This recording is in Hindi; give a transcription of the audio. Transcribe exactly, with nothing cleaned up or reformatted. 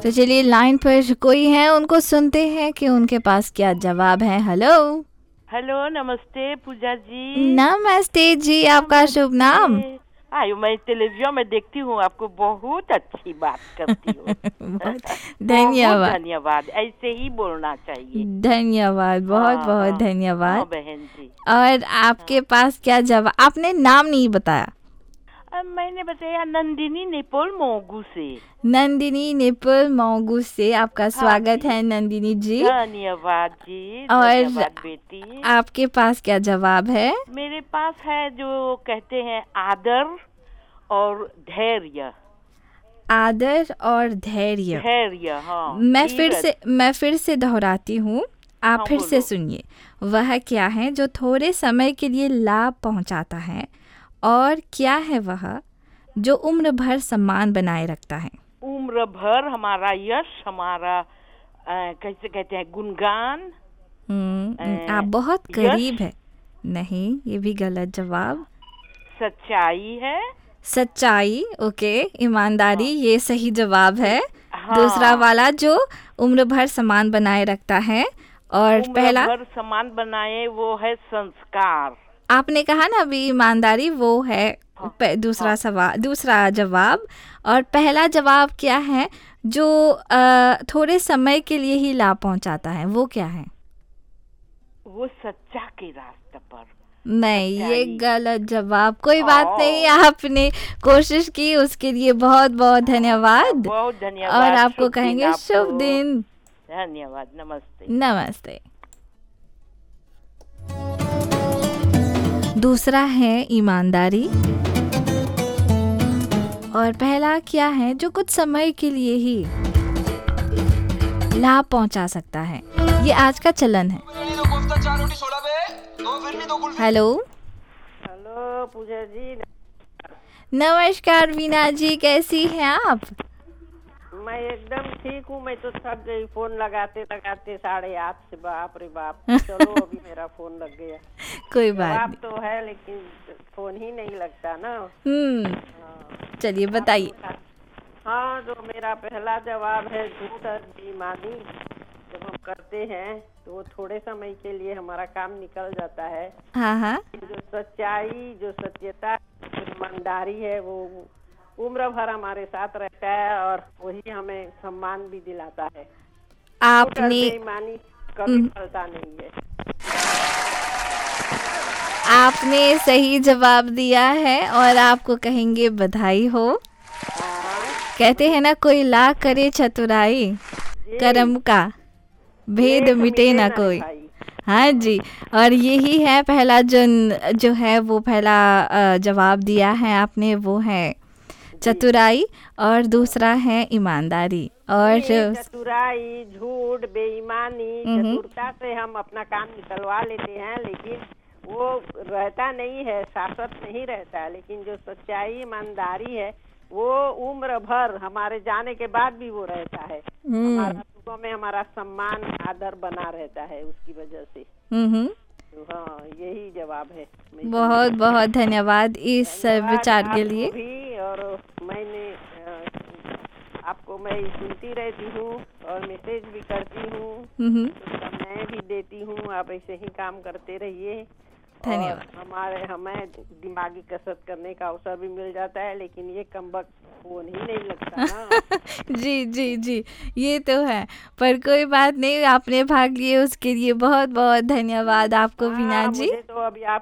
तो चलिए लाइन पर कोई है, उनको सुनते हैं कि उनके पास क्या जवाब है। हेलो हेलो, नमस्ते पूजा जी। नमस्ते जी, आपका शुभ नाम? आयो, मैं टेलीविजन में देखती हूँ, आपको बहुत अच्छी बात करती हो। बहुत बहुत धन्यवाद। धन्यवाद, ऐसे ही बोलना चाहिए। धन्यवाद, बहुत हाँ बहुत हाँ हाँ धन्यवाद। बहन जी। और आपके हाँ। पास क्या जवाब? आपने नाम नहीं बताया। अब मैंने बताया नंदिनी नेपोल मोगू से। नंदिनी निपुल मोगू से आपका हाँ स्वागत जी, है नंदिनी जी। धन्यवाद जी, और धन्यवाद बेटी। आपके पास क्या जवाब है? मेरे पास है जो कहते हैं आदर और धैर्य। आदर और धैर्य। धैर्य, हाँ, मैं फिर धीरज। से मैं फिर से दोहराती हूँ, आप हाँ फिर से बोलो। सुनिए। वह क्या है जो थोड़े समय के लिए लाभ पहुँचाता है, और क्या है वह जो उम्र भर सम्मान बनाए रखता है? उम्र भर हमारा यश, हमारा अ, कैसे कहते हैं, गुणगान। हम्म, अ, आप बहुत यश, करीब है। नहीं, ये भी गलत जवाब। सच्चाई है। सच्चाई, ओके। ईमानदारी, हाँ ये सही जवाब है। दूसरा हाँ, वाला जो उम्र भर सम्मान बनाए रखता है, और उम्र पहला भर समान बनाए वो है संस्कार। आपने कहा ना अभी, ईमानदारी, वो है हाँ प- दूसरा हाँ, सवाल, दूसरा जवाब। और पहला जवाब क्या है जो अ, थोड़े समय के लिए ही लाभ पहुंचाता है, वो क्या है? वो सच्चा के रास्ते पर। नहीं, ये सच्चाई। गलत जवाब। कोई बात नहीं, ओ, आपने कोशिश की, उसके लिए बहुत बहुत अच्छा, धन्यवाद। बहुत और धन्यवाद, आपको शुभ दिन कहेंगे आपको। शुभ दिन। धन्यवाद, नमस्ते। नमस्ते। दूसरा है ईमानदारी, और पहला क्या है जो कुछ समय के लिए ही लाभ पहुंचा सकता है। ये आज का चलन है। हेलो हेलो पूजा जी। नमस्कार वीना जी, कैसी हैं आप? मैं एकदम ठीक हूँ। मैं तो थक गई फोन लगाते लगाते साढ़े आठ से, बाप रे बाप। चलो अभी मेरा फोन लग गया। कोई बात जवाब नहीं। तो है लेकिन फोन ही नहीं लगता ना। हम्म, हाँ, चलिए आपने बताइए। उठा- हाँ, जो मेरा पहला जवाब है, झूठ और बेईमानी जब हम करते हैं तो वो थोड़े समय के लिए हमारा काम निकल जाता है। हाँ हाँ, जो सच्चाई, जो सत्यता, जो ईमानदारी है, वो उम्र भर हमारे साथ रहता है और वही हमें सम्मान भी दिलाता है। झूठ और आपने बेईमानी कभी हम्म, फलता नहीं है। आपने सही जवाब दिया है, और आपको कहेंगे बधाई हो। हाँ कहते हैं ना, कोई लाख करे चतुराई, जी, कर्म का भेद लेख मिटे मिटे ना ना रे कोई। भाई। हाँ जी। और यही है पहला जो जो है, वो पहला अ, जवाब दिया है आपने, वो है जी चतुराई, और हाँ दूसरा है ईमानदारी। और जी, चतुराई, झूठ, बेईमानी, हम्म, चतुरता से हम अपना काम निकलवा लेते हैं, लेकिन वो रहता नहीं है, शाश्वत नहीं रहता है। लेकिन जो सच्चाई, ईमानदारी है, वो उम्र भर हमारे जाने के बाद भी वो रहता है। हम्म, हमारा लोगों में हमारा सम्मान, आदर बना रहता है उसकी वजह से। हम्म, तो हाँ, यही जवाब है। मैं बहुत समझी। बहुत धन्यवाद इस धन्यवाद विचार के आपको लिए। भी। और मैंने अ, आपको मैं सुनती रहती हूँ और मैसेज भी करती हूँ, हम्म, तो समय भी देती हूँ। आप ऐसे ही काम करते रहिए, और धन्यवाद। हमारे हमें दिमागी कसरत करने का अवसर भी मिल जाता है। लेकिन ये कमबख्त फोन ही नहीं लगता ना। जी जी जी, ये तो है। पर कोई बात नहीं, आपने भाग लिए, उसके लिए बहुत बहुत धन्यवाद आपको वीना हाँ, जी। मुझे तो अभी आप